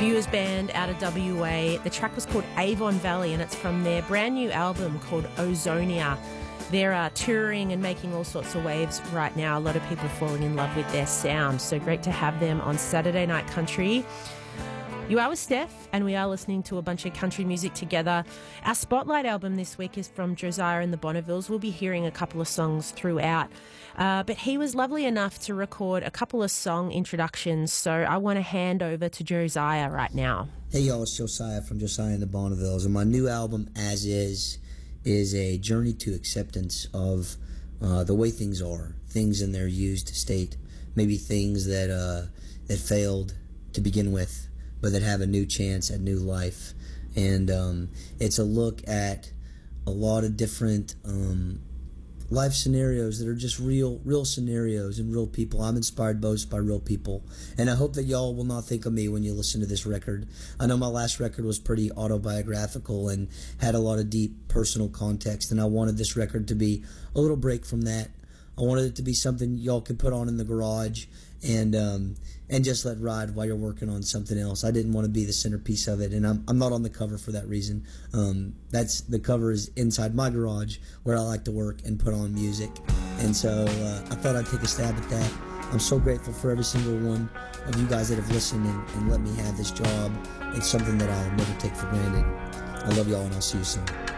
Viewers band out of WA. The track was called Avon Valley, and it's from their brand new album called Ozonia. They're touring and making all sorts of waves right now. A lot of people falling in love with their sound. So great to have them on Saturday Night Country. You are with Steph, and we are listening to a bunch of country music together. Our Spotlight album this week is from Josiah and the Bonnevilles. We'll be hearing a couple of songs throughout. But he was lovely enough to record a couple of song introductions, so I want to hand over to Josiah right now. Hey y'all, it's Josiah from Josiah and the Bonnevilles, and my new album, As is a journey to acceptance of the way things are, things in their used state, maybe things that failed to begin with, but that have a new chance at new life. And it's a look at a lot of different life scenarios that are just real scenarios and real people. I'm inspired most by real people, and I hope that y'all will not think of me when you listen to this record. I know my last record was pretty autobiographical and had a lot of deep personal context, and I wanted this record to be a little break from that. I wanted it to be something y'all could put on in the garage and just let ride while you're working on something else. I didn't want to be the centerpiece of it, and I'm not on the cover for that reason. The cover is inside my garage where I like to work and put on music, and so I thought I'd take a stab at that. I'm so grateful for every single one of you guys that have listened and let me have this job. It's something that I'll never take for granted. I love y'all, and I'll see you soon.